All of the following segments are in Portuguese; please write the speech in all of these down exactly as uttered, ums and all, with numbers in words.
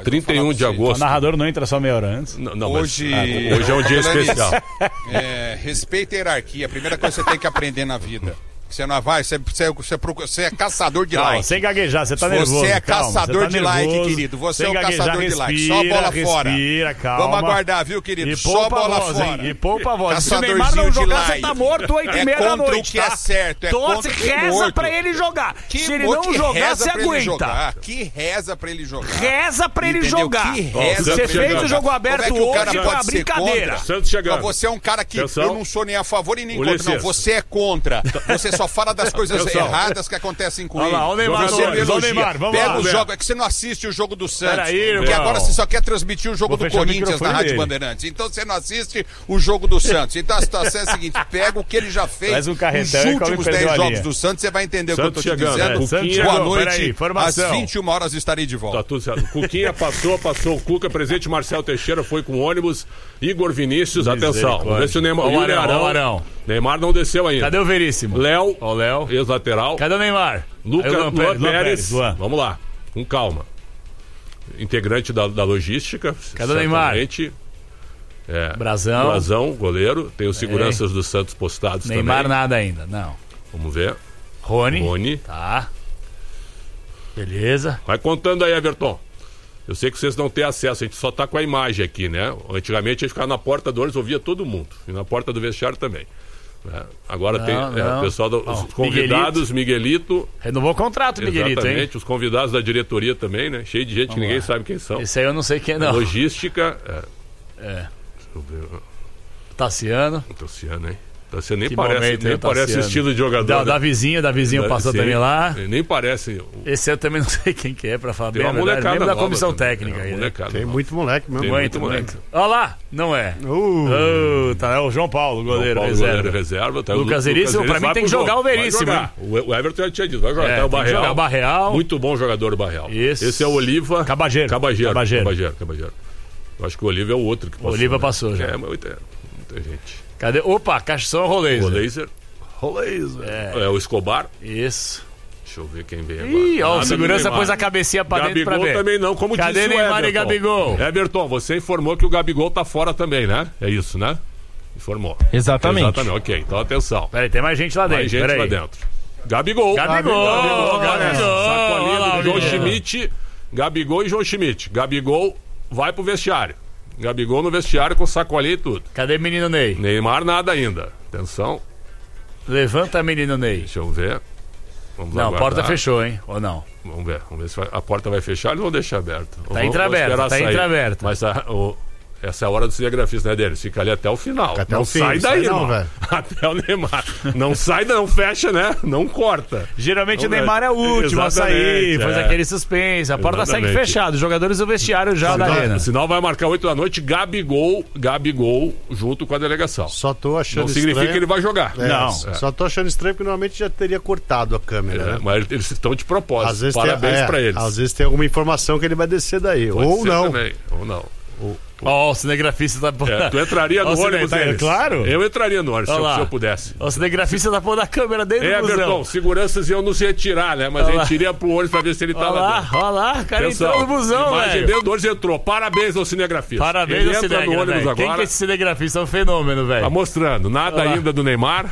trinta e um de agosto. O narrador não entra só meia hora antes. Não, não, hoje, mas, ah, hoje é um dia especial. É, respeita a hierarquia. A primeira coisa que você tem que aprender na vida. Você não vai, você, você, você, você é caçador de calma, like. Sem gaguejar, você tá nervoso. Você é calma, caçador você tá de nervoso, like, querido. Você é o gaguejar, caçador respira, de like. Só bola respira, fora. Calma. Vamos aguardar, viu, querido? E Só bola voz, fora. Hein? E poupa a voz. Se o Neymar não jogar, like. você tá morto oito e meia é da noite, o que tá? é certo, é Torce, contra o que é reza morto. pra ele jogar. Que, Se ele não jogar, você aguenta. Que reza pra ele jogar. Reza pra ele Entendeu? jogar. Que reza você pra ele fez o jogo aberto Como é que o cara hoje pode pra ser brincadeira. contra? Santos chegando. Então você é um cara que Atenção. eu não sou nem a favor e nem Ulisses. contra. Não, você é contra. Você só fala das coisas Atenção. erradas que acontecem com Olha ele. lá, o Neymar, Você olha, elogia. o Neymar, vamos Pega lá. o jogo, é que você não assiste o jogo do Santos. Peraí, porque irmão. agora você só quer transmitir o jogo Vou do fechar o Corinthians na microfone Rádio dele. Bandeirantes. Então você não assiste o jogo do Santos. Então a situação é a seguinte: pega o que ele já fez Faz um nos carretel e últimos perdeu dez a jogos linha. do Santos. Você vai entender Santos o que eu tô te chegando, dizendo. é, Santos Boa chegou, noite. peraí, Às informação. vinte e uma horas estarei de volta. Tá tudo certo. Cuquinha passou, passou o Cuca, presidente Marcelo Teixeira foi com ônibus, Igor Vinícius, atenção. Vamos ver se o Neymar. Ó, o o Arão, Arão, ó, o Arão. Neymar não desceu ainda. Cadê o Veríssimo? Léo, Ó, o Léo. ex-lateral. Cadê o Neymar? Lucas Aí o Luan Luan Pérez, Luan Pérez. Pérez, Luan. Vamos lá, com calma. Integrante da, da logística. Cadê o Neymar? É, Brazão. Brazão, goleiro. Tem os seguranças do Santos postados Neymar também. nada ainda, não. Vamos ver. Rony. Rony. Tá. Beleza. Vai contando aí, Everton. Eu sei que vocês não têm acesso, a gente só tá com a imagem aqui, né? Antigamente a gente ficava na porta do ônibus, ouvia todo mundo. E na porta do vestiário também. Né? Agora Não, tem não. é, o pessoal, do, os Ó, convidados, Miguelito. Renovou o contrato, Miguelito, hein? Exatamente, os convidados da diretoria também, né? Cheio de gente Vamos que ninguém lá. sabe quem são. Esse aí eu não sei quem é, não. Logística. É. É. Deixa eu ver. Tassiano. Tassiano, hein? Tassiano nem Que parece, momento, nem hein, parece Tassiano. estilo de jogador. Da, né? da vizinha, da vizinha passou Sim, também lá. Nem parece. Esse eu também não sei quem que é, pra falar Tem bem uma a verdade. molecada Lembro da nova comissão também, técnica é, aí, né? molecada Tem nova. muito moleque mesmo. Tem Muito, muito muito. moleque. Olha lá, não é. Uh, Oh, tá, é o João Paulo, goleiro, Paulo, reserva. goleiro reserva. Tá, Lucas o Lu- Veríssimo, pra mim vai tem que pro jogar jogo. o Veríssimo, Vai jogar. O o Everton já tinha dito, vai jogar. É, Tá o tem que Barreal. jogar o Barreal. Muito bom jogador o Barreal. Isso. Esse é o Oliva. Cabageiro. Cabageiro. Cabageiro. Cabageiro. Cabageiro. Eu acho que o Oliva é o outro que passou. Oliva né? passou já. É, mas muita, muita gente. Cadê? Opa, Caixão Rolês. O Laser. É. É o Escobar. Isso. Deixa eu ver quem vem agora. Ih, ó, o Nada do segurança Neymar. pôs a cabecinha pra dentro Gabigol pra ver. também não, como Cadê disse o Neymar e Everton. Gabigol? Everton, você informou que o Gabigol tá fora também, né? É isso, né? Informou. Exatamente. Exatamente, ok. Então atenção. Peraí, tem mais gente lá dentro. Mais gente peraí. lá dentro. Gabigol. Gabigol, Gabigol. Gabigol. Sacolinha Olha lá, do João Gabigol. Schmidt. Gabigol e João Schmidt. Gabigol vai pro vestiário. Gabigol no vestiário com sacolinha e tudo. Cadê menino Ney? Neymar nada ainda. Atenção. Levanta menino Ney. Deixa eu ver. Vamos Não, a aguardar. porta fechou, hein? Ou não? Vamos ver. Vamos ver se vai- a porta vai fechar, eles vão deixar aberta. Vamos- entreaberta, vamos esperar tá sair. entreaberta. Mas a- o- essa é a hora do cinegrafista, né, deles? Fica ali até o final. Fica até não o fim, sai não daí, sai não, irmão. velho. Até o Neymar. Não sai, não fecha, né? Não corta. Geralmente Não o Neymar é o último a sair, Exatamente, faz é. aquele suspense. A porta segue Exatamente. fechada. Os jogadores do vestiário já da arena. Sinal vai marcar oito da noite, Gabigol, Gabigol junto com a delegação. só tô achando Não significa estranho. que ele vai jogar. É, Não. Só tô achando estranho porque normalmente já teria cortado a câmera, É, né? mas eles estão de propósito. Às vezes Parabéns tem, é, pra eles. Às vezes tem alguma informação que ele vai descer daí. Pode ou ser não. também, ou não. Ó, o cinegrafista tá pondo. É, tu entraria no Ó, o ônibus cine- tá- deles. Claro. Eu entraria no ônibus se Olha eu, lá. se eu pudesse. O cinegrafista tá pondo a câmera dentro É, do busão. Berton, seguranças iam nos retirar, né? Mas Olha a lá. gente iria pro ônibus pra ver se ele Olha tava lá, dentro. olha lá, o cara Atenção, entrou no busão, imagem velho. dentro do ônibus entrou. Parabéns ao cinegrafista. Parabéns ele ao entra cinegrafista. no ônibus velho. Quem agora. que é esse cinegrafista? É um fenômeno, velho. Tá mostrando. Nada Olha lá. ainda do Neymar.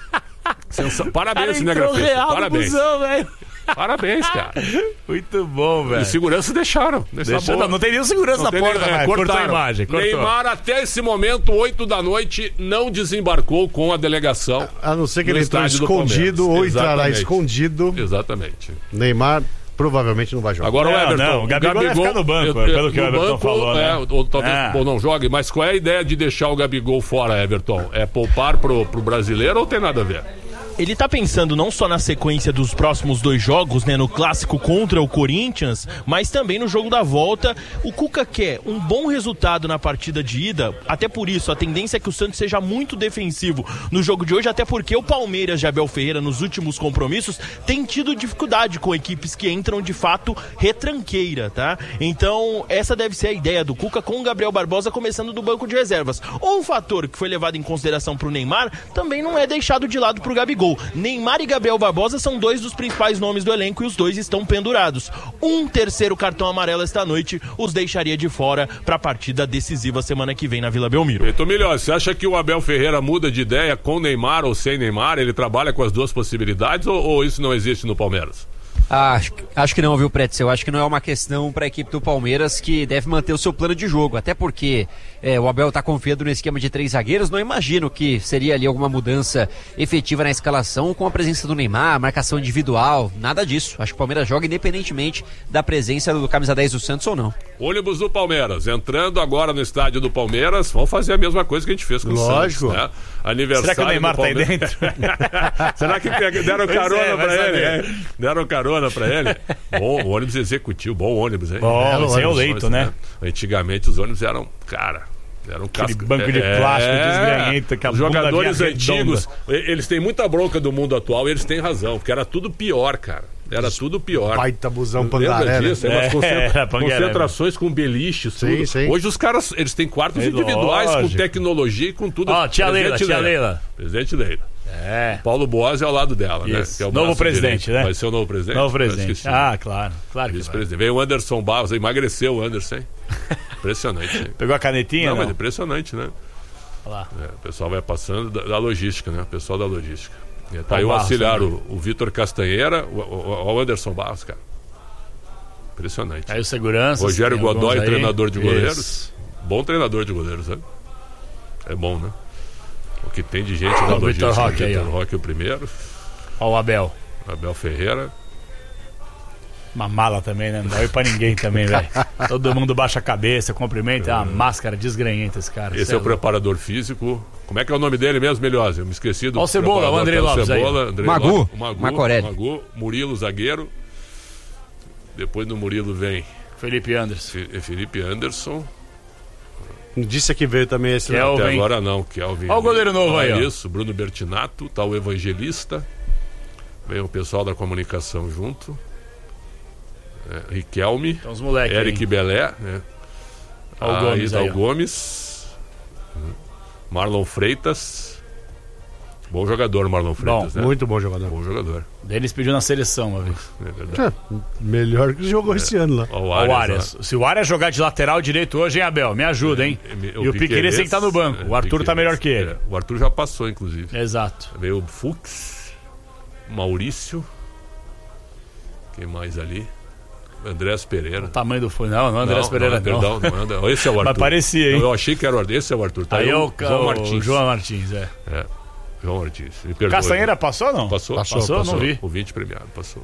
Sensa... O Parabéns, cara entrou cinegrafista. real no Parabéns. busão, velho. Parabéns, cara. Muito bom, velho. E segurança deixaram. Deixa Deixa, boa. não, não tem nenhum segurança Não na tem porta, nem- é, velho. Cortou a cortaram. imagem. Cortou. Neymar, até esse momento, oito da noite, não desembarcou com a delegação. A não ser que no ele entrou estádio do escondido Palmeiras. ou entrará Exatamente. escondido. Exatamente. Neymar provavelmente não vai jogar. Agora Não, o Everton. não, o Gabigol vai ficar no banco, pelo que o no Everton banco, falou, né? É, ou talvez Ah. ou não jogue, mas qual é a ideia de deixar o Gabigol fora, Everton? É poupar pro, pro brasileiro ou tem nada a ver? Ele tá pensando não só na sequência dos próximos dois jogos, né, no clássico contra o Corinthians, mas também no jogo da volta. O Cuca quer um bom resultado na partida de ida, até por isso a tendência é que o Santos seja muito defensivo no jogo de hoje, até porque o Palmeiras de Abel Ferreira nos últimos compromissos tem tido dificuldade com equipes que entram de fato retranqueira, tá? Então essa deve ser a ideia do Cuca, com o Gabriel Barbosa começando do banco de reservas. Um fator que foi levado em consideração pro Neymar também não é deixado de lado pro Gabigol. Gabigol. Neymar e Gabriel Barbosa são dois dos principais nomes do elenco e os dois estão pendurados. Um terceiro cartão amarelo esta noite os deixaria de fora para a partida decisiva semana que vem na Vila Belmiro. Então, melhor, você acha que o Abel Ferreira muda de ideia com Neymar ou sem Neymar? Ele trabalha com as duas possibilidades ou, ou isso não existe no Palmeiras? Ah, acho, acho que não, viu, Pretzel? Acho que não é uma questão para a equipe do Palmeiras, que deve manter o seu plano de jogo, até porque é, o Abel está confiando no esquema de três zagueiros. Não imagino que seria ali alguma mudança efetiva na escalação com a presença do Neymar, marcação individual, nada disso. Acho que o Palmeiras joga independentemente da presença do camisa dez do Santos ou não. Ônibus do Palmeiras, entrando agora no estádio do Palmeiras, vão fazer a mesma coisa que a gente fez com Lógico. o Santos, né? Aniversário. Será que o Neymar tá aí dentro? Será que deram Pois carona é, vai pra ele? saber. É? Deram carona pra ele? Bom, o ônibus executivo, bom ônibus, hein? Bom, esse é o Ônibus, leito, né? Antigamente os ônibus eram, cara, eram Aquele casca... banco de plástico desgranhento, que a Os bunda jogadores vinha antigos, redonda. eles têm muita bronca do mundo atual e eles têm razão, porque era tudo pior, cara. Era tudo pior. Baita busão Lembra pangaré, né? disso? É, umas É, concentra- era pangaré, concentrações com beliches, Sim, tudo. sim. Hoje os caras, eles têm quartos É individuais lógico. com tecnologia e com tudo. Ó, tia Leila, Presidente tia Leila. Presidente Leila. É. Paulo Boas é ao lado dela, né? Isso. Que é o Novo braço presidente, direito. né? Vai ser o novo presidente? Novo Eu presidente. esqueci. Ah, claro. Claro que vai. Vice-presidente. Veio o Anderson Barros, emagreceu o Anderson, hein? Impressionante, hein? Pegou a canetinha, Não, não? mas impressionante, né? Olha lá. É, o pessoal vai passando da, da logística, né? O pessoal da logística. É, tá aí o Barros auxiliar, também. o, o Vitor Castanheira, o, o, o Anderson Barros, cara. Impressionante. Aí o segurança. Rogério Godoy, treinador de goleiros. Isso. Bom treinador de goleiros, né? É bom, né? O que tem de gente na Ó, o logística. Vitor Roque aí, Vitor ó. Roque o primeiro. Ó o Abel. Abel Ferreira. Uma mala também, né? Não dá oi pra ninguém também, velho. Todo mundo baixa a cabeça, cumprimenta. É uma máscara desgranhenta esse cara. Esse Cê é o louco. preparador físico. Como é que é o nome dele mesmo, Melhose? Eu me esqueci do Ó o Cebola, preparador, o Andrei tá? Lopes aí. Cebola, Andrei Magu, Lopes, o Magu, Macorelli. Magu, Murilo, zagueiro. Depois do Murilo vem Felipe Anderson. Fi- Felipe Anderson. Disse que veio também esse. Que é o- Até Kelvin. agora não, Kelvin. Ó o goleiro novo Ah, aí, ó. Isso, Bruno Bertinato, tá o Evangelista. Vem o pessoal da comunicação junto. É, Riquelme, Então os moleques. Eric Belé, né? Ó o Ah, Gomes Isal aí, ó. Gomes. Marlon Freitas. Bom jogador, Marlon Freitas, né? Muito bom jogador. Bom jogador, Deles pediu na seleção uma vez. é verdade. Melhor que jogou esse ano lá. Ó, o Ó, Arias, o Arias. Se o Arias jogar de lateral direito hoje, hein, Abel? Me ajuda, hein? ó. Me- E o Piquerez tem que estar no banco. O Arthur tá Piquerez, melhor que ele. é. O Arthur já passou, inclusive. Exato. Veio o Fux, Maurício. Quem mais ali? Andrés Pereira. O tamanho do fone. Não, não, Andrés Não, Pereira não, não. Perdão, não, André- esse é o Arthur. Mas parecia, hein? Não, eu achei que era o Arthur. Esse é o Arthur. Tá Aí é o, João o Martins. João Martins, é. É, João Martins. Me perdoe. Castanheira passou ou não? Passou? Passou, Passou? passou. Não vi. O vinte premiado, passou.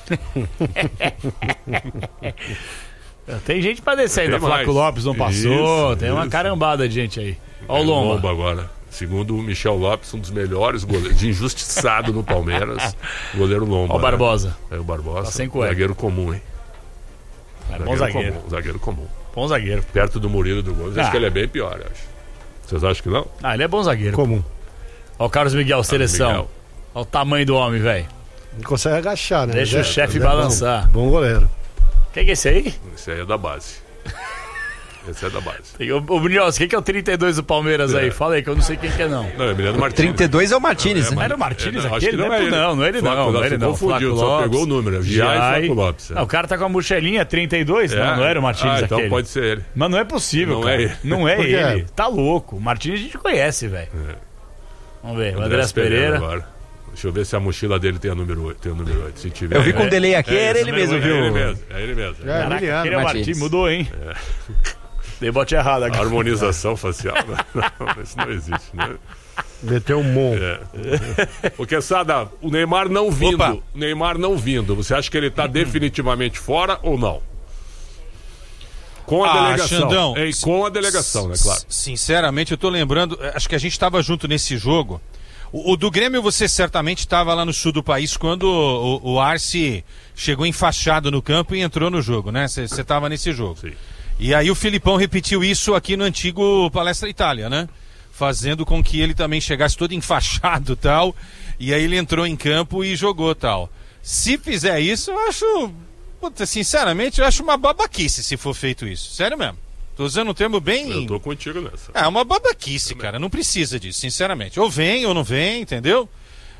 Tem gente pra descer ainda. Tem Flaco mais. Lopes não passou. Isso, tem uma isso. carambada de gente aí. Ó o É, Lomba. agora. Segundo o Michel Lopes, um dos melhores goleiros, de injustiçado no Palmeiras, goleiro Lomba. Ó o Barbosa. Né? É o Barbosa. Tá sem cueca. Zagueiro comum, hein? É bom zagueiro. Comum, zagueiro comum. Bom zagueiro. Perto do Murilo e do Gomes. Ah. Acho que ele é bem pior, eu acho. Vocês acham que não? Ah, ele é bom zagueiro. Comum. Ó o Carlos Miguel, seleção. Miguel. Ó o tamanho do homem, velho. Não consegue agachar, né? Deixa Mas o chefe mas balançar. Bom, bom goleiro. Quem que é esse aí? Esse aí é da base. Esse é da base. Tem- Ô, ô Brunhosa, quem que é o trinta e dois do Palmeiras aí? É. Fala aí, que eu não sei quem que é, não. Não, é Emiliano Martins. trinta e dois é o Martínez, né? Mas era o Martínez É, não, acho aquele? que não Não, é é ele. não, não é ele Flaco não. Não é Lopes, ele não. confundiu, Flaco só Lopes. pegou o número, é Giai e Flaco Lopes, é. Não, o cara tá com a mochilinha trinta e dois? Não, não era o Martínez ah, então aquele. pode ser ele. Mas não é possível, Não cara. é ele. Não é Por quê? ele. Tá louco. O Martínez a gente conhece, velho. Vamos ver. O Andrés Pereira. Agora. Deixa eu ver se a mochila dele tem o número oito. Tem o número oito. Se tiver. Eu vi com é, um delay aqui, era isso ele mesmo, É ele viu? mesmo. É ele mesmo. É, Caraca, Emiliano. aquele é o Martins. Martins. Mudou, hein? Dei bote errado agora. Harmonização facial. Não, isso não existe, né? Meteu um mon. É. Porque, Sada, o Neymar não vindo. Opa. O Neymar não vindo. Você acha que ele tá definitivamente fora ou não? Com a Ah, delegação. Xandão, É, e com a delegação, né? Claro. S- Sinceramente, eu tô lembrando, eh, acho que a gente estava junto nesse jogo. O, o do Grêmio você certamente estava lá no sul do país quando o, o, o Arce chegou enfaixado no campo e entrou no jogo, né? Você estava nesse jogo. Sim. E aí o Filipão repetiu isso aqui no antigo Palestra Itália, né? Fazendo com que ele também chegasse todo enfaixado tal. E aí ele entrou em campo e jogou tal. Se fizer isso, eu acho... Puta, sinceramente, eu acho uma babaquice se for feito isso. Sério mesmo. Tô usando um termo bem... Eu tô contigo nessa. É uma babaquice, cara. Não precisa disso, sinceramente. Ou vem ou não vem, entendeu?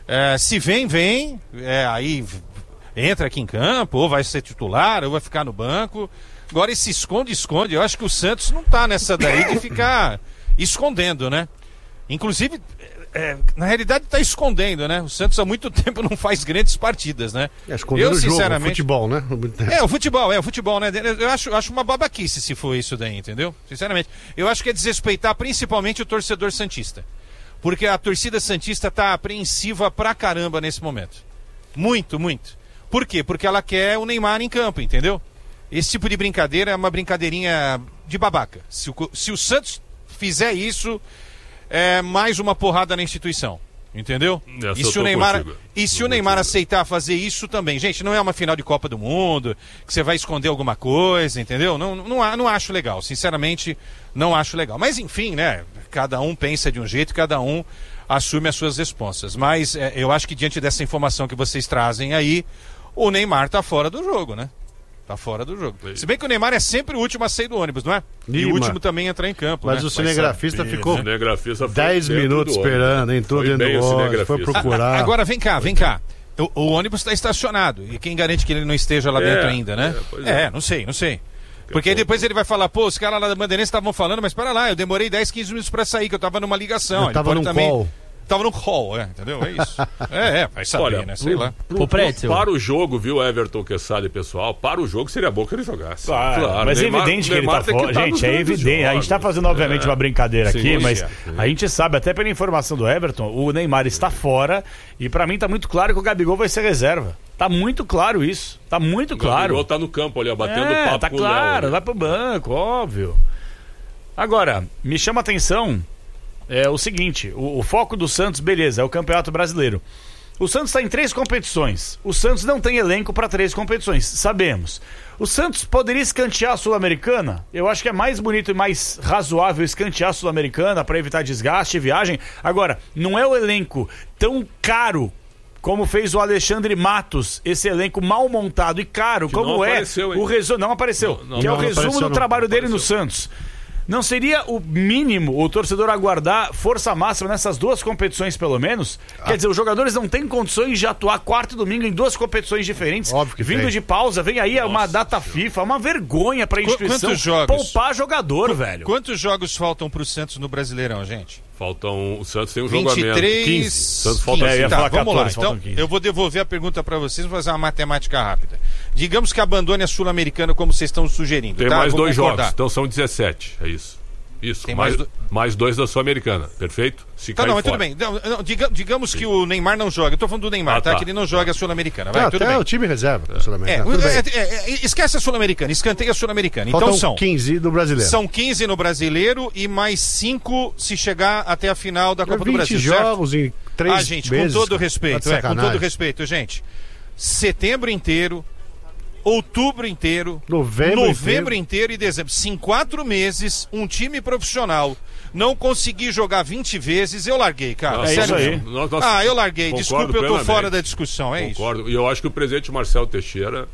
É, se vem, vem. É, aí entra aqui em campo, ou vai ser titular, ou vai ficar no banco. Agora esse esconde, esconde. Eu acho que o Santos não tá nessa daí de ficar escondendo, né? Inclusive, é, na realidade tá escondendo, né? O Santos há muito tempo não faz grandes partidas, né? É, escondendo eu, o jogo, sinceramente... o futebol, né? É, o futebol, é o futebol, né? Eu acho, acho uma babaquice se for isso daí, entendeu? Sinceramente. Eu acho que é desrespeitar principalmente o torcedor santista. Porque a torcida santista tá apreensiva pra caramba nesse momento. Muito, muito. Por quê? Porque ela quer o Neymar em campo, entendeu? Esse tipo de brincadeira é uma brincadeirinha de babaca. Se o, se o Santos fizer isso, é mais uma porrada na instituição. Entendeu? Essa E se o Neymar, e se o Neymar aceitar fazer isso também? Gente, não é uma final de Copa do Mundo, que você vai esconder alguma coisa, entendeu? Não, não, não acho legal. Sinceramente, não acho legal. Mas enfim, né? Cada um pensa de um jeito, cada um assume as suas responsas. Mas é, eu acho que diante dessa informação que vocês trazem aí, o Neymar tá fora do jogo, né? Tá fora do jogo. Se bem que o Neymar é sempre o último a sair do ônibus, não é? E Lima. o último também a entrar em campo, Mas né? o cinegrafista Mas, ficou cinegrafista foi dez dentro minutos do ônibus. esperando, entrou Foi dentro bem do o ônibus, foi cinegrafista. procurar. Agora vem cá, vem cá. O, o ônibus está estacionado. E quem garante que ele não esteja lá É, dentro ainda, né? é, pois é. É, não sei, não sei. Porque aí depois ele vai falar, pô, os caras lá da Bandeirantes estavam falando, mas para lá, eu demorei dez, quinze minutos pra sair, que eu tava numa ligação. Eu Ele tava pode num também... call. Tava no call, é, entendeu? É isso. É, é, vai saber, Olha, né? Sei lá. Pro, Ô, Pretzel. para o jogo, viu, Everton Quezada e pessoal, para o jogo seria bom que ele jogasse. Claro, mas Neymar- é evidente que ele Neymar tá tem que fora. estar Gente, nos é grandes evidente. A gente tá jogos. fazendo, obviamente, É. uma brincadeira Sim, aqui, mas sim. a gente sabe, até pela informação do Everton, o Neymar está fora e pra mim tá muito claro que o Gabigol vai ser reserva. Tá muito claro isso. Tá muito O claro. Gabigol tá no campo ali, ó, batendo é, papo tá com o Léo, claro, né? vai pro banco, óbvio. Agora, me chama a atenção é o seguinte, o, o foco do Santos, beleza, é o Campeonato Brasileiro. O Santos está em três competições. O Santos não tem elenco para três competições, sabemos. O Santos poderia escantear a Sul-Americana? Eu acho que é mais bonito e mais razoável escantear a Sul-Americana para evitar desgaste e viagem. Agora, não é o elenco tão caro como fez o Alexandre Matos, esse elenco mal montado e caro, Que como não é apareceu, hein? o resumo. Não apareceu. Não, não, que é o não resumo apareceu, do não. trabalho Não dele no apareceu. Santos. Não seria o mínimo o torcedor aguardar força máxima nessas duas competições, pelo menos? Ah. Quer dizer, os jogadores não têm condições de atuar quarto e domingo em duas competições diferentes. Óbvio que Vindo tem. de pausa, vem aí uma Nossa data FIFA, uma vergonha pra instituição quantos jogos? poupar jogador, velho. Quantos jogos faltam pro Santos no Brasileirão, gente? Faltam. O Santos tem um jogo vinte e a menos. três, quinze. Santos falta É, eu ia cinco. Tá, falar vamos lá. quatorze, Então, faltam quinze. eu vou devolver a pergunta pra vocês, vou fazer uma matemática rápida. Digamos que abandone a Sul-Americana como vocês estão sugerindo. Tem tá? mais Vou dois concordar. jogos, então são dezessete. É isso. Isso. Tem mais, mais mais, do- dois da Sul-Americana. Perfeito? Se Tá, cair não, mas tudo fora. bem. Não, não, diga- digamos que o Neymar não joga. Eu tô falando do Neymar, Ah, tá? tá. Que ele não joga a Sul-Americana. Vai, Ah, tudo até bem. o time reserva, É, Sul-Americana. Tudo é, bem. é, é, esquece a Sul-Americana, escanteia a Sul-Americana. Então Faltam são, quinze do brasileiro. são quinze no Brasileiro e mais cinco se chegar até a final da Copa do vinte Brasil, certo? jogos em três Ah, gente, meses, com todo cara. respeito, Tá de é, com sacanagem. todo respeito, gente. Setembro inteiro, outubro inteiro, Novembro novembro inteiro e dezembro. Se em quatro meses um time profissional não conseguir jogar vinte vezes, eu larguei, cara. Nossa, É Sério isso aí. mesmo. nós- nós- Ah, eu larguei. Concordo Desculpa, eu tô plenamente. fora da discussão, é isso. Concordo. E eu acho que o presidente Marcelo Teixeira,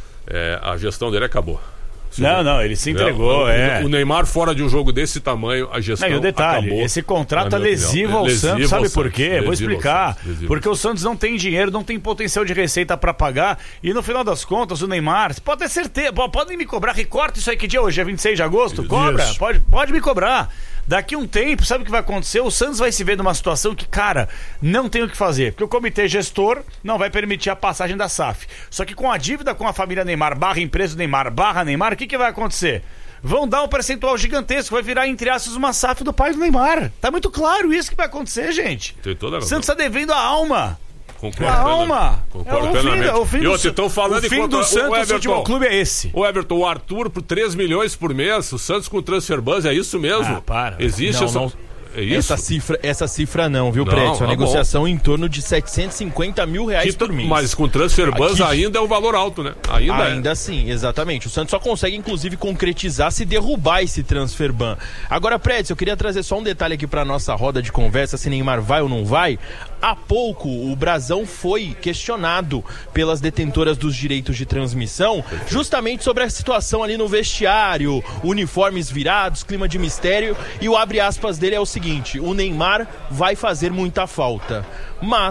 é, a gestão dele acabou. Não, não, ele se entregou, o, é. O Neymar fora de um jogo desse tamanho, a gestão Não, e o detalhe, acabou, esse contrato na é minha lesivo opinião. ao Lesivo Santos, ao sabe por Santos, quê? Vou lesivo ao explicar. Santos, lesivo. Porque o Santos não tem dinheiro, não tem potencial de receita pra pagar. E no final das contas, o Neymar, você pode ter certeza, po- podem me cobrar, recorta isso aí, que dia é hoje? É vinte e seis de agosto? Cobra, Isso. pode, pode me cobrar. Daqui um tempo, sabe o que vai acontecer? O Santos vai se ver numa situação que, cara, não tem o que fazer. Porque o comitê gestor não vai permitir a passagem da S A F. Só que com a dívida com a família Neymar, barra empresa do Neymar, barra Neymar, o que, que vai acontecer? Vão dar um percentual gigantesco, vai virar, entre aspas, uma S A F do pai do Neymar. Tá muito claro isso que vai acontecer, gente. Tem toda a O razão. Santos tá devendo a alma. Concordo A alma. plenamente. Concordo É o fim, plenamente. o fim E do, outros estão falando o fim enquanto- do o Santos Everton- Futebol Clube é esse. O Everton, o Arthur por três milhões por mês, o Santos com transfer buzz, é isso mesmo? Ah, para. Existe Não, essa... não. É isso? Essa cifra, essa cifra não, viu, Não, Prédio? A tá negociação em torno de setecentos e cinquenta mil reais Que por t- mês. Mas com transfer buzz Aqui- ainda é um valor alto, né? Ainda, Ainda assim, exatamente. O Santos só consegue, inclusive, concretizar se derrubar esse transfer ban. Agora, Prédio, eu queria trazer só um detalhe aqui para nossa roda de conversa, se Neymar vai ou não vai. Há pouco, o Brasão foi questionado pelas detentoras dos direitos de transmissão, justamente sobre a situação ali no vestiário, uniformes virados, clima de mistério, e o abre aspas dele é o seguinte: o Neymar vai fazer muita falta, mas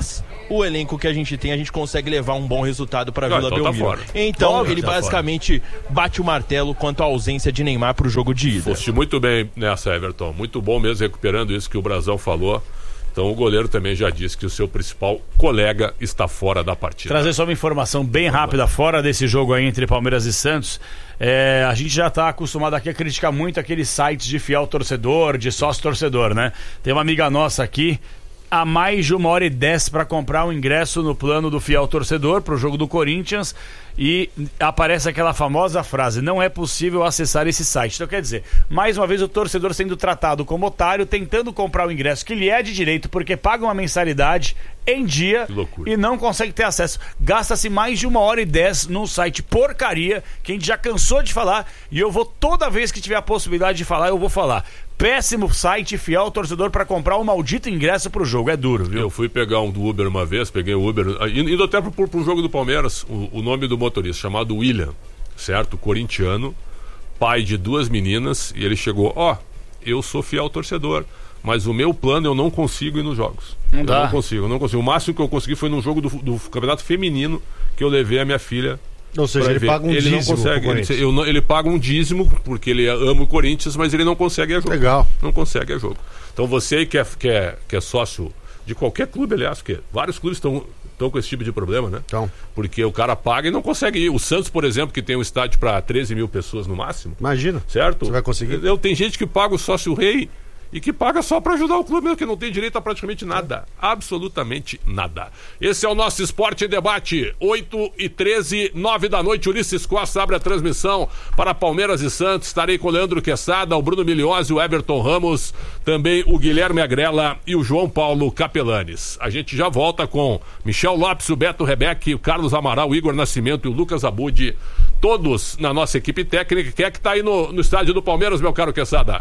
o elenco que a gente tem, a gente consegue levar um bom resultado para a Vila então Belmiro. Tá então, Óbvio, ele tá basicamente fora. bate o martelo quanto à ausência de Neymar para o jogo de ida. Foste muito bem nessa, Everton. Muito bom mesmo, recuperando isso que o Brazão falou. Então o goleiro também já disse que o seu principal colega está fora da partida. Trazer só uma informação bem rápida fora desse jogo aí entre Palmeiras e Santos. É, a gente já está acostumado aqui a criticar muito aqueles sites de fiel torcedor, de sócio torcedor, né? Tem uma amiga nossa aqui, há mais de uma hora e dez para comprar um ingresso no plano do fiel torcedor para o jogo do Corinthians, e aparece aquela famosa frase: não é possível acessar esse site. Então quer dizer, mais uma vez o torcedor sendo tratado como otário, tentando comprar o ingresso que lhe é de direito porque paga uma mensalidade em dia e não consegue ter acesso. Gasta-se mais de uma hora e dez num site porcaria que a gente já cansou de falar, e eu vou, toda vez que tiver a possibilidade de falar, eu vou falar. Péssimo site, fiel ao torcedor para comprar um maldito ingresso pro jogo. É duro, viu? Eu fui pegar um do Uber uma vez, peguei o Uber, indo até pro, pro jogo do Palmeiras, o, o nome do motorista, chamado William, certo? Corintiano, pai de duas meninas, e ele chegou: ó, oh, eu sou fiel torcedor, mas o meu plano eu não consigo ir nos jogos. Não eu dá. não consigo, eu não consigo. O máximo que eu consegui foi num jogo do, do campeonato feminino, que eu levei a minha filha. Ou seja, ele ver. paga um ele dízimo. Não consegue, ele, eu não, ele paga um dízimo porque ele ama o Corinthians, mas ele não consegue a jogo. Legal. Não consegue a jogo. Então você que é, que é, que é sócio de qualquer clube, aliás, porque vários clubes estão estão com esse tipo de problema, né? Então. Porque o cara paga e não consegue ir. O Santos, por exemplo, que tem um estádio para treze mil pessoas no máximo. Imagina. Certo? Você vai conseguir? Eu, tem gente que paga o sócio rei e que paga só para ajudar o clube, que não tem direito a praticamente nada. Absolutamente nada. Esse é o nosso Esporte em Debate. oito e treze, nove da noite. Ulisses Costa abre a transmissão para Palmeiras e Santos. Estarei com o Leandro Quesada, o Bruno Miliose, o Everton Ramos, também o Guilherme Agrela e o João Paulo Capelanes. A gente já volta com Michel Lopes, o Beto Rebeque, o Carlos Amaral, o Igor Nascimento e o Lucas Abud, todos na nossa equipe técnica. Quem é que está aí no, no estádio do Palmeiras, meu caro Quesada?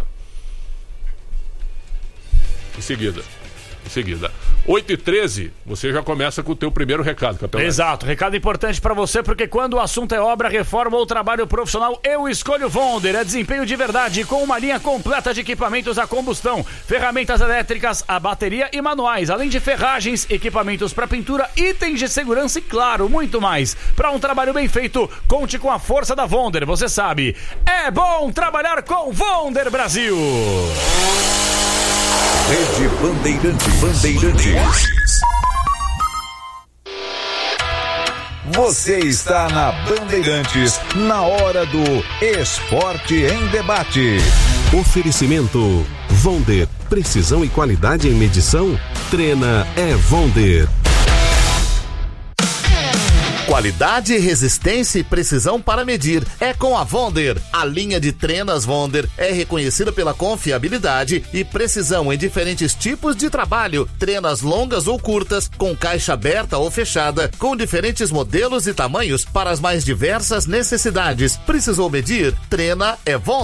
Em seguida, em seguida. oito e treze, você já começa com o teu primeiro recado, Capelão. Exato, recado importante pra você, porque quando o assunto é obra, reforma ou trabalho profissional, eu escolho Vonder. É desempenho de verdade, com uma linha completa de equipamentos a combustão, ferramentas elétricas, a bateria e manuais, além de ferragens, equipamentos para pintura, itens de segurança e, claro, muito mais. Para um trabalho bem feito, conte com a força da Vonder. Você sabe, é bom trabalhar com Vonder Brasil. Rede Bandeirantes. Bandeirantes. Você está na Bandeirantes, na hora do Esporte em Debate. Oferecimento Vonder. Precisão e qualidade em medição? Trena é Vonder. Qualidade, resistência e precisão para medir é com a Vonder. A linha de trenas Vonder é reconhecida pela confiabilidade e precisão em diferentes tipos de trabalho. Trenas longas ou curtas, com caixa aberta ou fechada, com diferentes modelos e tamanhos para as mais diversas necessidades. Precisou medir? Trena é Vonder.